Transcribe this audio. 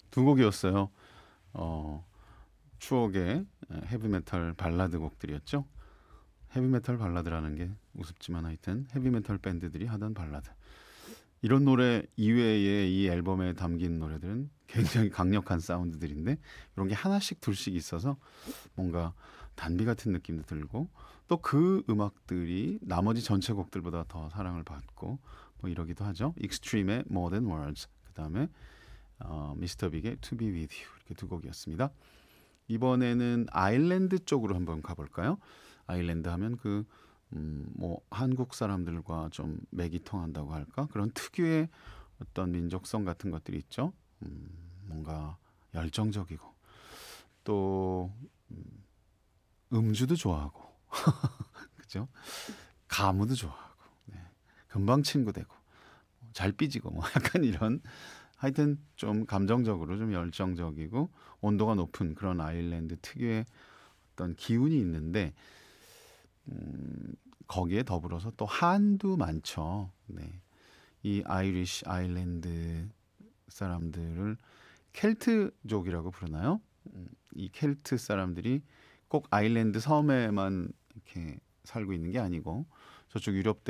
두 곡이었어요. 어, 추억의 헤비메탈 발라드 곡들이었죠. 헤비메탈 발라드라는 게 우습지만 하여튼 헤비메탈 밴드들이 하던 발라드. 이런 노래 이외에 이 앨범에 담긴 노래들은 굉장히 강력한 사운드들인데 이런 게 하나씩 둘씩 있어서 뭔가 단비 같은 느낌도 들고 또 그 음악들이 나머지 전체 곡들보다 더 사랑을 받고 뭐 이러기도 하죠. 익스트림의 More Than Words, 그 다음에 미스터 빅의 To Be With You, 이렇게 두 곡이었습니다. 이번에는 아일랜드 쪽으로 한번 가볼까요? 아일랜드 하면 뭐 한국 사람들과 좀 맥이 통한다고 할까? 그런 특유의 어떤 민족성 같은 것들이 있죠. 뭔가 열정적이고 또 음주도 좋아하고 그죠? 가무도 좋아하고 네. 금방 친구 되고 잘 삐지고 뭐 약간 이런 하여튼 좀 감정적으로 좀 열정적이고 온도가 높은 그런 아일랜드 특유의 어떤 기운이 있는데 거기에 더불어서 또 한도 많죠. 네. 이 아이리쉬 아일랜드 사람들을 켈트족이라고 부르나요? 이 켈트 사람들이 꼭 아일랜드 섬에만 이렇게 살고 있는 게 아니고 저쪽 유럽